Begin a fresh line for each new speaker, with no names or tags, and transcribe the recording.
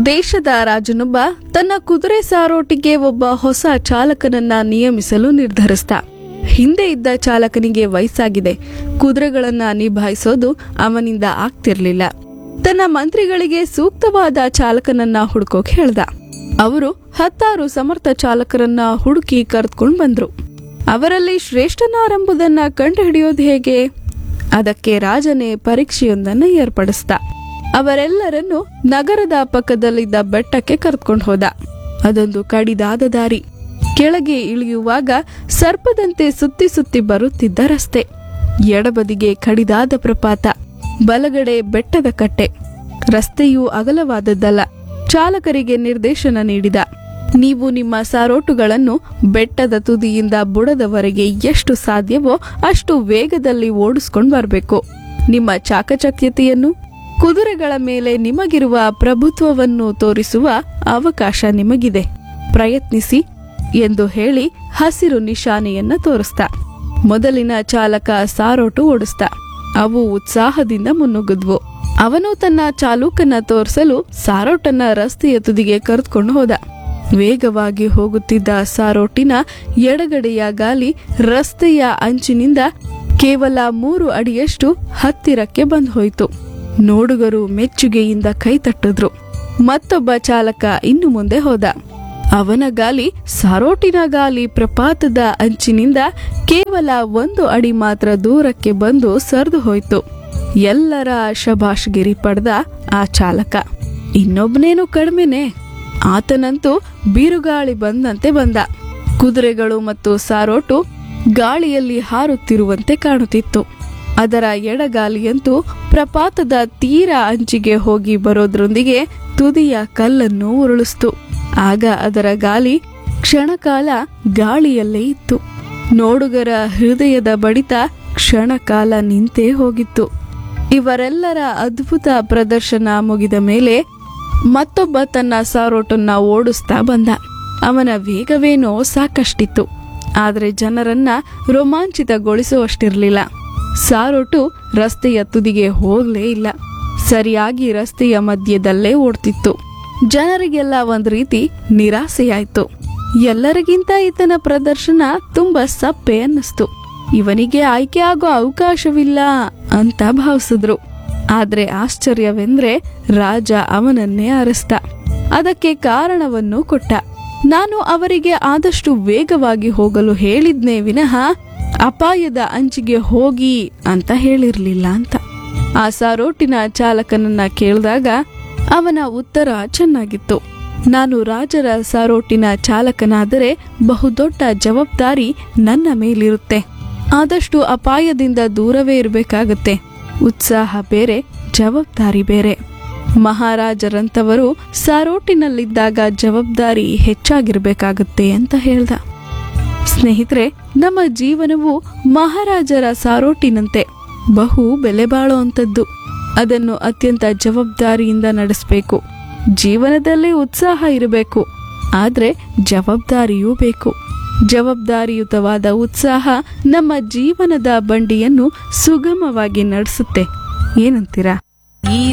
ದೇಶದ ರಾಜನೊಬ್ಬ ತನ್ನ ಕುದುರೆ ಸಾರೋಟಿಗೆ ಒಬ್ಬ ಹೊಸ ಚಾಲಕನನ್ನ ನಿಯಮಿಸಲು ನಿರ್ಧರಿಸಿದ. ಹಿಂದೆ ಇದ್ದ ಚಾಲಕನಿಗೆ ವಯಸ್ಸಾಗಿದೆ, ಕುದುರೆಗಳನ್ನ ನಿಭಾಯಿಸೋದು ಅವನಿಂದ ಆಗ್ತಿರ್ಲಿಲ್ಲ. ತನ್ನ ಮಂತ್ರಿಗಳಿಗೆ ಸೂಕ್ತವಾದ ಚಾಲಕನನ್ನ ಹುಡುಕೋಕ್ ಹೇಳ್ದ. ಅವರು 10 ಸಮರ್ಥ ಚಾಲಕರನ್ನ ಹುಡುಕಿ ಕರೆದುಕೊಂಡು ಬಂದ್ರು. ಅವರಲ್ಲಿ ಶ್ರೇಷ್ಠನಾರೆಂಬುದನ್ನ ಕಂಡುಹಿಡಿಯೋದು ಹೇಗೆ? ಅದಕ್ಕೆ ರಾಜನೇ ಪರೀಕ್ಷೆಯೊಂದನ್ನು ಏರ್ಪಡಿಸಿದ. ಅವರೆಲ್ಲರನ್ನು ನಗರದ ಪಕ್ಕದಲ್ಲಿದ್ದ ಬೆಟ್ಟಕ್ಕೆ ಕರೆದುಕೊಂಡು ಹೋದ. ಅದೊಂದು ಕಡಿದಾದ ದಾರಿ. ಕೆಳಗೆ ಇಳಿಯುವಾಗ ಸರ್ಪದಂತೆ ಸುತ್ತಿ ಸುತ್ತಿ ಬರುತ್ತಿದ್ದ ರಸ್ತೆ. ಎಡಬದಿಗೆ ಕಡಿದಾದ ಪ್ರಪಾತ, ಬಲಗಡೆ ಬೆಟ್ಟದ ಕಟ್ಟೆ. ರಸ್ತೆಯೂ ಅಗಲವಾದದ್ದಲ್ಲ. ಚಾಲಕರಿಗೆ ನಿರ್ದೇಶನ ನೀಡಿದ. ನೀವು ನಿಮ್ಮ ಸಾರೋಟುಗಳನ್ನು ಬೆಟ್ಟದ ತುದಿಯಿಂದ ಬುಡದವರೆಗೆ ಎಷ್ಟು ಸಾಧ್ಯವೋ ಅಷ್ಟು ವೇಗದಲ್ಲಿ ಓಡಿಸ್ಕೊಂಡು ಬರಬೇಕು. ನಿಮ್ಮ ಚಾಕಚಕ್ಯತೆಯನ್ನು, ಕುದುರೆಗಳ ಮೇಲೆ ನಿಮಗಿರುವ ಪ್ರಭುತ್ವವನ್ನು ತೋರಿಸುವ ಅವಕಾಶ ನಿಮಗಿದೆ. ಪ್ರಯತ್ನಿಸಿ ಎಂದು ಹೇಳಿ ಹಸಿರು ನಿಶಾನೆಯನ್ನ ತೋರಿಸ್ದ. ಮೊದಲಿನ ಚಾಲಕ ಸಾರೋಟು ಓಡಿಸ್ದ. ಅವು ಉತ್ಸಾಹದಿಂದ ಮುನ್ನುಗ್ಗಿದ್ವು. ಅವನು ತನ್ನ ಚಾಲೂಕನ್ನ ತೋರಿಸಲು ಸಾರೋಟನ್ನ ರಸ್ತೆಯ ತುದಿಗೆ ಕರೆದುಕೊಂಡು ಹೋದ. ವೇಗವಾಗಿ ಹೋಗುತ್ತಿದ್ದ ಸಾರೋಟಿನ ಎಡಗಡೆಯ ಗಾಲಿ ರಸ್ತೆಯ ಅಂಚಿನಿಂದ ಕೇವಲ 3 ಅಡಿಯಷ್ಟು ಹತ್ತಿರಕ್ಕೆ ಬಂದು ಹೋಯಿತು. ನೋಡುಗರು ಮೆಚ್ಚುಗೆಯಿಂದ ಕೈತಟ್ಟಿದ್ರು. ಮತ್ತೊಬ್ಬ ಚಾಲಕ ಇನ್ನು ಮುಂದೆ ಹೋದ. ಅವನ ಗಾಲಿ ಸಾರೋಟಿನ ಗಾಲಿ ಪ್ರಪಾತದ ಅಂಚಿನಿಂದ ಕೇವಲ 1 ಅಡಿ ಮಾತ್ರ ದೂರಕ್ಕೆ ಬಂದು ಸರಿದು ಹೋಯಿತು. ಎಲ್ಲರ ಶಭಾಷ್ಗಿರಿ ಪಡೆದ ಆ ಚಾಲಕ. ಇನ್ನೊಬ್ಬನೇನು ಕಡಿಮೆನೆ. ಆತನಂತೂ ಬಿರುಗಾಳಿ ಬಂದಂತೆ ಬಂದ. ಕುದುರೆಗಳು ಮತ್ತು ಸಾರೋಟು ಗಾಳಿಯಲ್ಲಿ ಹಾರುತ್ತಿರುವಂತೆ ಕಾಣುತ್ತಿತ್ತು. ಅದರ ಎಡಗಾಲಿಯಂತೂ ಪ್ರಪಾತದ ತೀರ ಅಂಚಿಗೆ ಹೋಗಿ ಬರೋದ್ರೊಂದಿಗೆ ತುದಿಯ ಕಲ್ಲನ್ನು ಉರುಳಿಸ್ತು. ಆಗ ಅದರ ಗಾಲಿ ಕ್ಷಣಕಾಲ ಗಾಳಿಯಲ್ಲೇ ಇತ್ತು. ನೋಡುಗರ ಹೃದಯದ ಬಡಿತ ಕ್ಷಣಕಾಲ ನಿಂತೇ ಹೋಗಿತ್ತು. ಇವರೆಲ್ಲರ ಅದ್ಭುತ ಪ್ರದರ್ಶನ ಮುಗಿದ ಮೇಲೆ ಮತ್ತೊಬ್ಬ ತನ್ನ ಸಾರೋಟನ್ನ ಓಡಿಸ್ತಾ ಬಂದ. ಅವನ ವೇಗವೇನೋ ಸಾಕಷ್ಟಿತ್ತು, ಆದರೆ ಜನರನ್ನ ರೋಮಾಂಚಿತಗೊಳಿಸುವಷ್ಟಿರ್ಲಿಲ್ಲ. ಸಾರೋಟು ರಸ್ತೆಯ ತುದಿಗೆ ಹೋಗ್ಲೇ ಇಲ್ಲ. ಸರಿಯಾಗಿ ರಸ್ತೆಯ ಮಧ್ಯದಲ್ಲೇ ಓಡ್ತಿತ್ತು. ಜನರಿಗೆಲ್ಲ ಒಂದ್ ರೀತಿ ನಿರಾಸೆಯಾಯ್ತು. ಎಲ್ಲರಿಗಿಂತ ಈತನ ಪ್ರದರ್ಶನ ತುಂಬಾ ಸಪ್ಪೆ ಅನ್ನಿಸ್ತು. ಇವನಿಗೆ ಆಯ್ಕೆ ಆಗೋ ಅವಕಾಶವಿಲ್ಲ ಅಂತ ಭಾವಿಸಿದ್ರು. ಆದ್ರೆ ಆಶ್ಚರ್ಯವೆಂದ್ರೆ ರಾಜ ಅವನನ್ನೇ ಅರಸ್ತ. ಅದಕ್ಕೆ ಕಾರಣವನ್ನು ಕೊಟ್ಟ. ನಾನು ಅವರಿಗೆ ಆದಷ್ಟು ವೇಗವಾಗಿ ಹೋಗಲು ಹೇಳಿದ್ನೇ ವಿನಃ ಅಪಾಯದ ಅಂಚಿಗೆ ಹೋಗಿ ಅಂತ ಹೇಳಿರ್ಲಿಲ್ಲ ಅಂತ. ಆ ಸಾರೋಟಿನ ಚಾಲಕನನ್ನ ಕೇಳಿದಾಗ ಅವನ ಉತ್ತರ ಚೆನ್ನಾಗಿತ್ತು. ನಾನು ರಾಜರ ಸಾರೋಟಿನ ಚಾಲಕನಾದರೆ ಬಹುದೊಡ್ಡ ಜವಾಬ್ದಾರಿ ನನ್ನ ಮೇಲಿರುತ್ತೆ. ಆದಷ್ಟು ಅಪಾಯದಿಂದ ದೂರವೇ ಇರಬೇಕಾಗತ್ತೆ. ಉತ್ಸಾಹ ಬೇರೆ, ಜವಾಬ್ದಾರಿ ಬೇರೆ. ಮಹಾರಾಜರಂತವರು ಸಾರೋಟಿನಲ್ಲಿದ್ದಾಗ ಜವಾಬ್ದಾರಿ ಹೆಚ್ಚಾಗಿರ್ಬೇಕಾಗತ್ತೆ ಅಂತ ಹೇಳ್ದ. ಸ್ನೇಹಿತರೆ, ನಮ್ಮ ಜೀವನವು ಮಹಾರಾಜರ ಸಾರೋಟಿನಂತೆ ಬಹು ಬೆಲೆ ಬಾಳೋ ಅಂಥದ್ದು. ಅದನ್ನು ಅತ್ಯಂತ ಜವಾಬ್ದಾರಿಯಿಂದ ನಡೆಸಬೇಕು. ಜೀವನದಲ್ಲಿ ಉತ್ಸಾಹ ಇರಬೇಕು, ಆದ್ರೆ ಜವಾಬ್ದಾರಿಯೂ ಬೇಕು. ಜವಾಬ್ದಾರಿಯುತವಾದ ಉತ್ಸಾಹ ನಮ್ಮ ಜೀವನದ ಬಂಡಿಯನ್ನು ಸುಗಮವಾಗಿ ನಡೆಸುತ್ತೆ. ಏನಂತೀರಾ?